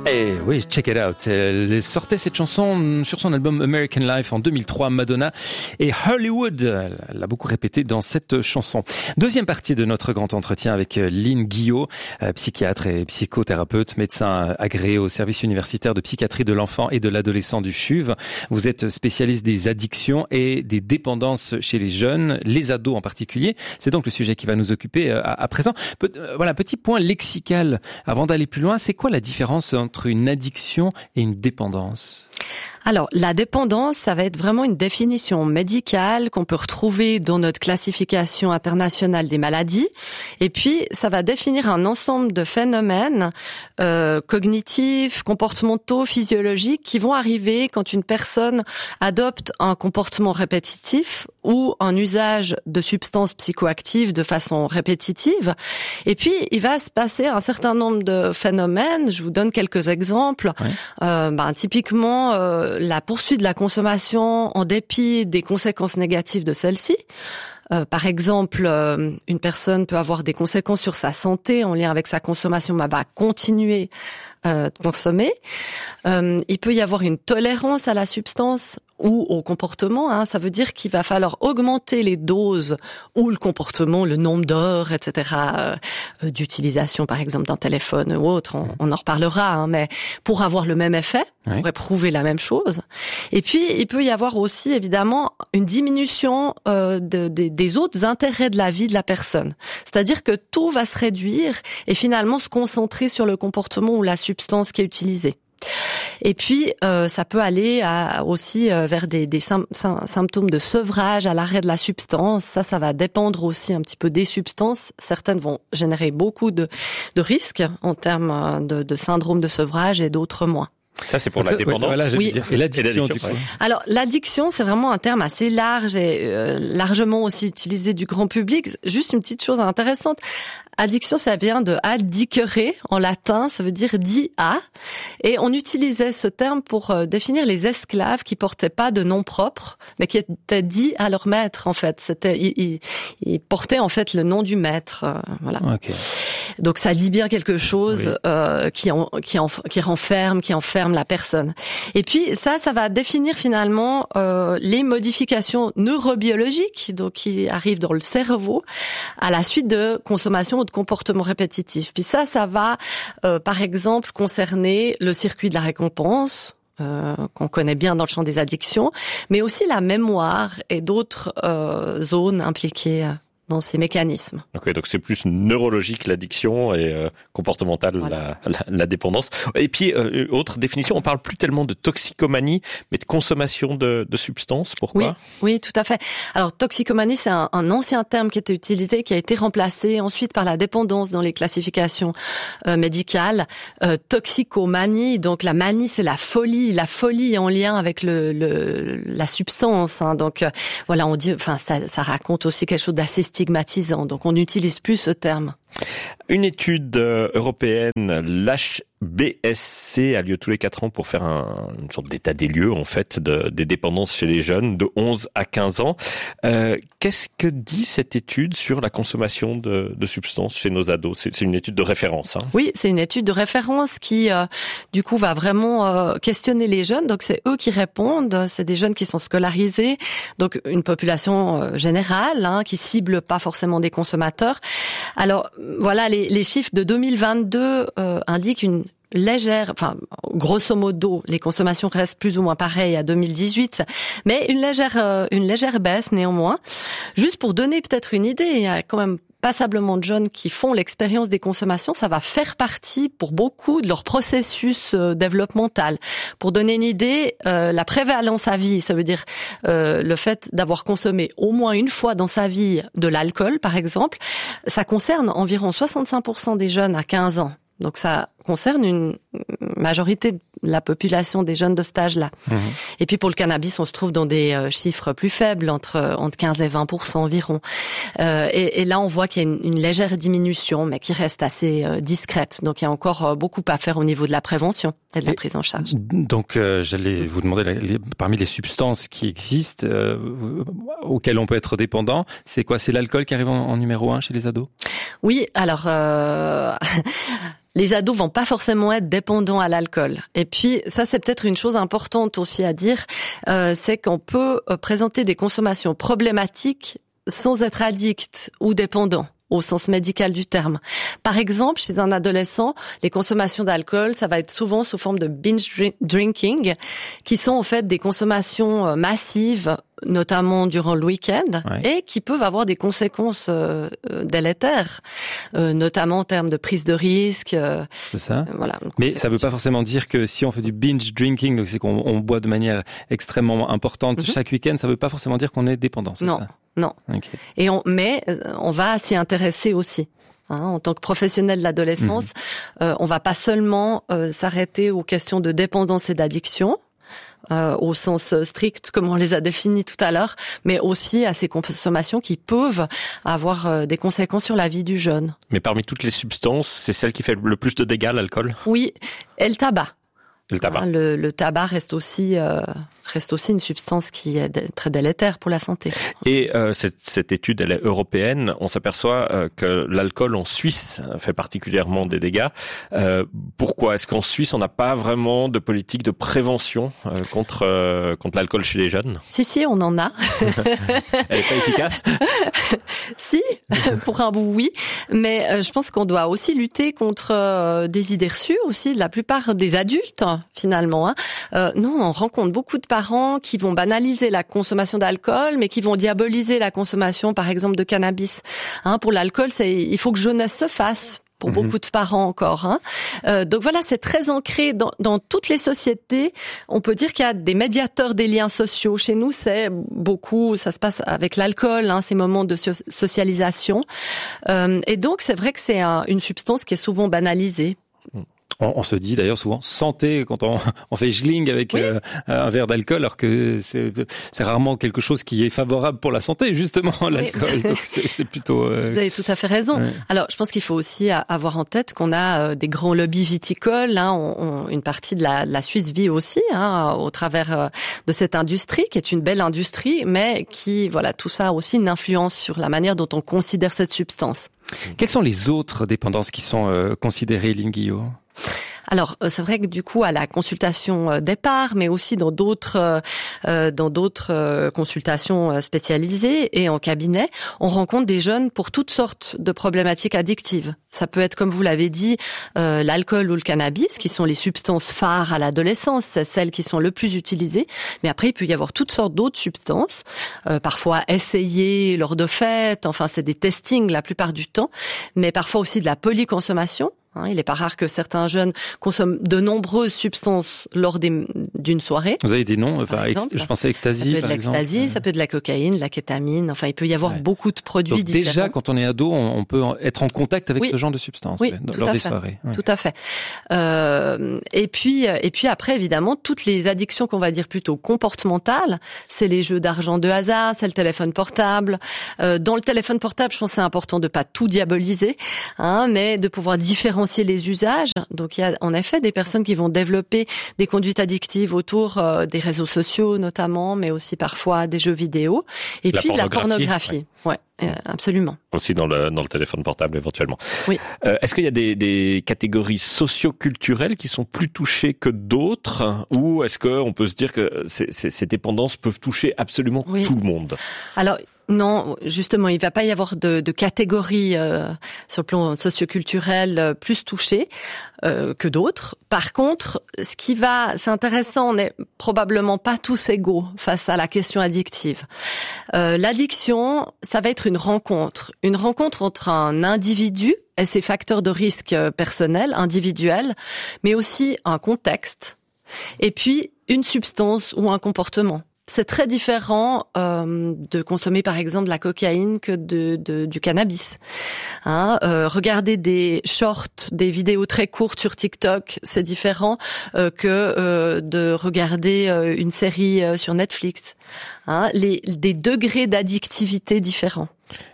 Eh oui, check it out. Elle sortait cette chanson sur son album American Life en 2003, Madonna et Hollywood. Elle l'a beaucoup répété dans cette chanson. Deuxième partie de notre grand entretien avec Lynn Guillot, psychiatre et psychothérapeute, médecin agréé au service universitaire de psychiatrie de l'enfant et de l'adolescent du CHUV. Vous êtes spécialiste des addictions et des dépendances chez les jeunes, les ados en particulier. C'est donc le sujet qui va nous occuper à présent. Voilà, petit point lexical avant d'aller plus loin. C'est quoi la différence entre une addiction et une dépendance? Alors, la dépendance, ça va être vraiment une définition médicale qu'on peut retrouver dans notre classification internationale des maladies. Et puis, ça va définir un ensemble de phénomènes cognitifs, comportementaux, physiologiques qui vont arriver quand une personne adopte un comportement répétitif ou un usage de substances psychoactives de façon répétitive. Et puis, il va se passer un certain nombre de phénomènes. Je vous donne quelques exemples. Ouais. Typiquement, la poursuite de la consommation en dépit des conséquences négatives de celle-ci. Par exemple, une personne peut avoir des conséquences sur sa santé en lien avec sa consommation, mais va continuer de consommer. Il peut y avoir une tolérance à la substance ou au comportement. Ça veut dire qu'il va falloir augmenter les doses ou le comportement, le nombre d'heures, etc., d'utilisation, par exemple, d'un téléphone ou autre. On en reparlera, mais pour avoir le même effet, pour éprouver la même chose. Et puis, il peut y avoir aussi, évidemment, une diminution des autres intérêts de la vie de la personne. C'est-à-dire que tout va se réduire et finalement se concentrer sur le comportement ou la substance qui est utilisée. Et puis, ça peut aller aussi vers des symptômes de sevrage, à l'arrêt de la substance. Ça va dépendre aussi un petit peu des substances. Certaines vont générer beaucoup de risques en termes de syndrome de sevrage et d'autres moins. Ça, c'est pour la dépendance. Voilà, oui. Et l'addiction, du coup. Alors, l'addiction, c'est vraiment un terme assez large et largement aussi utilisé du grand public. Juste une petite chose intéressante. Addiction, ça vient de addicere en latin, ça veut dire dit à. Et on utilisait ce terme pour définir les esclaves qui portaient pas de nom propre, mais qui étaient dits à leur maître, en fait. Ils portaient, en fait, le nom du maître, voilà. Okay. Donc, ça dit bien quelque chose, qui enferme la personne. Et puis, ça va définir finalement, les modifications neurobiologiques, donc, qui arrivent dans le cerveau à la suite de consommation de comportements répétitifs. Puis ça va, par exemple, concerner le circuit de la récompense, qu'on connaît bien dans le champ des addictions, mais aussi la mémoire et d'autres zones impliquées dans ces mécanismes. Okay, donc c'est plus neurologique l'addiction et comportementale la dépendance. Et puis, autre définition, on parle plus tellement de toxicomanie, mais de consommation de substances. Pourquoi ? Oui, tout à fait. Alors, toxicomanie, c'est un ancien terme qui était utilisé, qui a été remplacé ensuite par la dépendance dans les classifications médicales. Toxicomanie, donc la manie, c'est la folie en lien avec la substance. Donc, voilà, on dit, enfin, ça raconte aussi quelque chose d'assez stigmatisant, donc on n'utilise plus ce terme. Une étude européenne, l'HBSC, a lieu tous les 4 ans pour faire une sorte d'état des lieux, en fait, des dépendances chez les jeunes de 11 à 15 ans. Qu'est-ce que dit cette étude sur la consommation de substances chez nos ados ? C'est une étude de référence. Oui, c'est une étude de référence qui, du coup, va vraiment questionner les jeunes. Donc, c'est eux qui répondent. C'est des jeunes qui sont scolarisés. Donc, une population générale, qui cible pas forcément des consommateurs. Alors, voilà, les chiffres de 2022 indiquent une légère, enfin, grosso modo, les consommations restent plus ou moins pareilles à 2018, mais une légère baisse néanmoins. Juste pour donner peut-être une idée, il y a quand même passablement de jeunes qui font l'expérience des consommations, ça va faire partie pour beaucoup de leur processus développemental. Pour donner une idée, la prévalence à vie, ça veut dire le fait d'avoir consommé au moins une fois dans sa vie de l'alcool, par exemple, ça concerne environ 65% des jeunes à 15 ans. Donc ça concerne une majorité de la population des jeunes de cet âge-là. Mmh. Et puis pour le cannabis, on se trouve dans des chiffres plus faibles, entre 15 et 20% environ. Et là, on voit qu'il y a une légère diminution, mais qui reste assez discrète. Donc il y a encore beaucoup à faire au niveau de la prévention et de la prise en charge. Donc j'allais vous demander, parmi les substances qui existent, auxquelles on peut être dépendant, c'est quoi ? C'est l'alcool qui arrive en numéro 1 chez les ados ? Oui, alors... les ados vont pas forcément être dépendants à l'alcool. Et puis, ça, c'est peut-être une chose importante aussi à dire, c'est qu'on peut présenter des consommations problématiques sans être addict ou dépendant, au sens médical du terme. Par exemple, chez un adolescent, les consommations d'alcool, ça va être souvent sous forme de binge drinking, qui sont en fait des consommations massives, notamment durant le week-end, et qui peuvent avoir des conséquences délétères, notamment en termes de prise de risque. C'est ça. Voilà. Mais ça veut pas forcément dire que si on fait du binge drinking, donc c'est qu'on boit de manière extrêmement importante chaque week-end, ça veut pas forcément dire qu'on est dépendant, c'est ça? Non. Okay. Mais on va s'y intéresser aussi. En tant que professionnel de l'adolescence, on va pas seulement s'arrêter aux questions de dépendance et d'addiction, au sens strict comme on les a définis tout à l'heure, mais aussi à ces consommations qui peuvent avoir des conséquences sur la vie du jeune. Mais parmi toutes les substances, c'est celle qui fait le plus de dégâts, l'alcool ? Oui, et le tabac. Le tabac. Le tabac reste aussi une substance qui est très délétère pour la santé. Et cette étude, elle est européenne. On s'aperçoit que l'alcool en Suisse fait particulièrement des dégâts. Pourquoi ? Est-ce qu'en Suisse, on n'a pas vraiment de politique de prévention contre l'alcool chez les jeunes ? Si, on en a. Elle est pas efficace ? Si, pour un bout, oui. Mais je pense qu'on doit aussi lutter contre des idées reçues aussi de la plupart des adultes, finalement. Non, on rencontre beaucoup de parents qui vont banaliser la consommation d'alcool, mais qui vont diaboliser la consommation, par exemple, de cannabis. Pour l'alcool, il faut que jeunesse se fasse. Pour beaucoup de parents encore. Donc voilà, c'est très ancré dans toutes les sociétés. On peut dire qu'il y a des médiateurs des liens sociaux. Chez nous, c'est beaucoup, ça se passe avec l'alcool, ces moments de socialisation. Et donc, c'est vrai que c'est une substance qui est souvent banalisée. On se dit d'ailleurs souvent santé quand on fait schling avec un verre d'alcool, alors que c'est rarement quelque chose qui est favorable pour la santé, justement, l'alcool. Donc c'est plutôt... Vous avez tout à fait raison. Ouais. Alors, je pense qu'il faut aussi avoir en tête qu'on a des grands lobbies viticoles. Une partie de la Suisse vit aussi au travers de cette industrie, qui est une belle industrie, mais qui, tout ça a aussi une influence sur la manière dont on considère cette substance. Quelles sont les autres dépendances qui sont considérées, Lynn Guillot ? Alors, c'est vrai que du coup, à la consultation départ, mais aussi dans d'autres consultations spécialisées et en cabinet, on rencontre des jeunes pour toutes sortes de problématiques addictives. Ça peut être, comme vous l'avez dit, l'alcool ou le cannabis, qui sont les substances phares à l'adolescence, c'est celles qui sont le plus utilisées. Mais après, il peut y avoir toutes sortes d'autres substances, parfois essayées lors de fêtes, enfin, c'est des testings la plupart du temps, mais parfois aussi de la polyconsommation. Il n'est pas rare que certains jeunes consomment de nombreuses substances lors d'une soirée. Vous avez des noms, je pensais ecstasy, par exemple. Ça peut être de l'ecstasy, ça peut être de la cocaïne, de la kétamine. Enfin, il peut y avoir beaucoup de produits donc différents. Déjà, quand on est ado, on peut être en contact avec ce genre de substances lors des soirées. Oui. Tout à fait. Et puis après, évidemment, toutes les addictions qu'on va dire plutôt comportementales, c'est les jeux d'argent de hasard, c'est le téléphone portable. Dans le téléphone portable, je pense que c'est important de pas tout diaboliser, mais de pouvoir différencier les usages. Donc il y a en effet des personnes qui vont développer des conduites addictives autour des réseaux sociaux notamment, mais aussi parfois des jeux vidéo et puis de la pornographie. Ouais, absolument. Aussi dans le téléphone portable éventuellement. Oui. Est-ce qu'il y a des catégories socio-culturelles qui sont plus touchées que d'autres, ou est-ce qu'on peut se dire que ces dépendances peuvent toucher absolument tout le monde ? Alors non, justement, il va pas y avoir de catégories sur le plan socioculturel plus touchées que d'autres. Par contre, c'est intéressant, on n'est probablement pas tous égaux face à la question addictive. L'addiction, ça va être une rencontre entre un individu et ses facteurs de risque personnels, individuels, mais aussi un contexte, et puis une substance ou un comportement. C'est très différent de consommer par exemple de la cocaïne que du cannabis. Regarder des shorts, des vidéos très courtes sur TikTok, c'est différent que de regarder une série sur Netflix. Des degrés d'addictivité différents.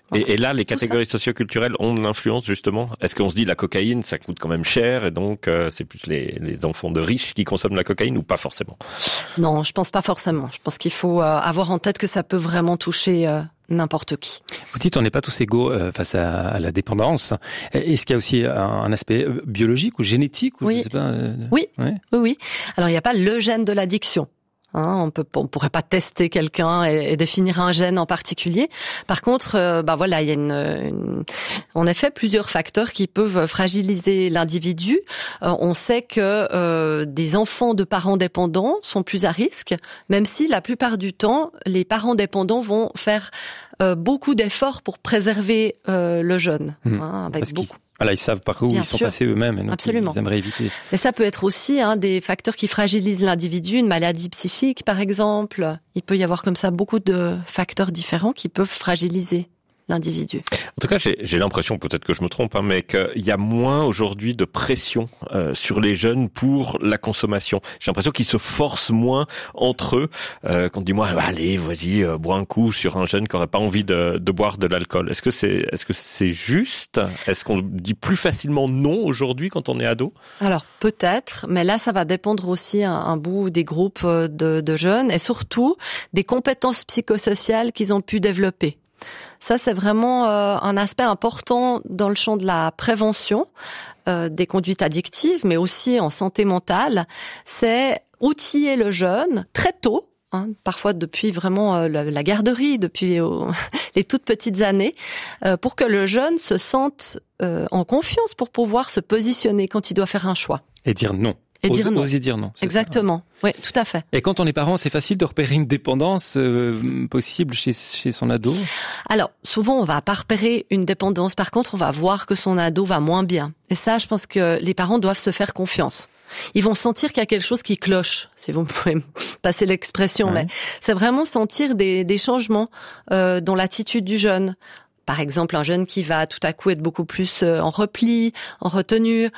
Et là, les catégories socioculturelles ont de l'influence, justement. Est-ce qu'on se dit la cocaïne, ça coûte quand même cher, et donc c'est plus les enfants de riches qui consomment la cocaïne, ou pas forcément? Non, je pense pas forcément. Je pense qu'il faut avoir en tête que ça peut vraiment toucher n'importe qui. Vous dites on n'est pas tous égaux face à la dépendance. Est-ce qu'il y a aussi un aspect biologique ou génétique, ou oui. Je sais pas, Oui. Alors il n'y a pas le gène de l'addiction. On pourrait pas tester quelqu'un et définir un gène en particulier. Par contre, il y a en effet plusieurs facteurs qui peuvent fragiliser l'individu. On sait que des enfants de parents dépendants sont plus à risque, même si la plupart du temps, les parents dépendants vont faire beaucoup d'efforts pour préserver le jeune, avec beaucoup. Voilà, ils savent par où ils sont passés eux-mêmes, et donc absolument. Ils aimeraient éviter. Mais ça peut être aussi des facteurs qui fragilisent l'individu, une maladie psychique par exemple. Il peut y avoir comme ça beaucoup de facteurs différents qui peuvent fragiliser l'individu. En tout cas, j'ai l'impression, peut-être que je me trompe, mais qu'il y a moins aujourd'hui de pression sur les jeunes pour la consommation. J'ai l'impression qu'ils se forcent moins entre eux. Quand dis-moi, allez, vas-y, bois un coup sur un jeune qui n'aurait pas envie de boire de l'alcool. Est-ce que c'est juste? Est-ce qu'on dit plus facilement non aujourd'hui quand on est ado? Alors peut-être, mais là ça va dépendre aussi un bout des groupes de jeunes et surtout des compétences psychosociales qu'ils ont pu développer. Ça, c'est vraiment un aspect important dans le champ de la prévention des conduites addictives, mais aussi en santé mentale. C'est outiller le jeune très tôt, parfois depuis vraiment la garderie, depuis les toutes petites années, pour que le jeune se sente en confiance pour pouvoir se positionner quand il doit faire un choix. Et dire non. Oser dire non. Exactement. Oui, tout à fait. Et quand on est parent, c'est facile de repérer une dépendance possible chez son ado? Alors, souvent, on va pas repérer une dépendance. Par contre, on va voir que son ado va moins bien. Et ça, je pense que les parents doivent se faire confiance. Ils vont sentir qu'il y a quelque chose qui cloche, si vous pouvez me passer l'expression. Mais c'est vraiment sentir des changements dans l'attitude du jeune. Par exemple, un jeune qui va tout à coup être beaucoup plus en repli, en retenue,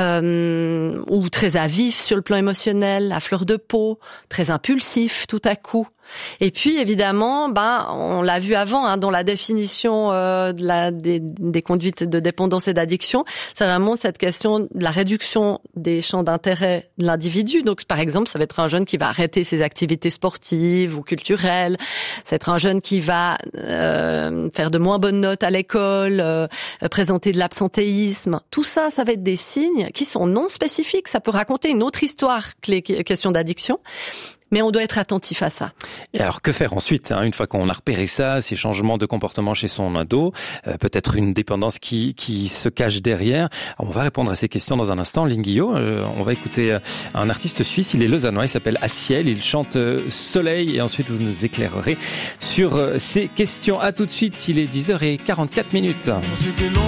ou très à vif sur le plan émotionnel, à fleur de peau, très impulsif tout à coup. Et puis évidemment, on l'a vu avant dans la définition des conduites de dépendance et d'addiction, c'est vraiment cette question de la réduction des champs d'intérêt de l'individu. Donc par exemple, ça va être un jeune qui va arrêter ses activités sportives ou culturelles, ça va être un jeune qui va faire de moins bonnes notes à l'école, présenter de l'absentéisme. Tout ça, ça va être des signes qui sont non spécifiques. Ça peut raconter une autre histoire que les questions d'addiction. Mais on doit être attentif à ça. Et alors, que faire ensuite, une fois qu'on a repéré ça, ces changements de comportement chez son ado, peut-être une dépendance qui se cache derrière. Alors, on va répondre à ces questions dans un instant. Linguillot, on va écouter un artiste suisse, il est lausannois, il s'appelle Aciel, il chante Soleil, et ensuite vous nous éclairerez sur ces questions. À tout de suite, il est 10h44.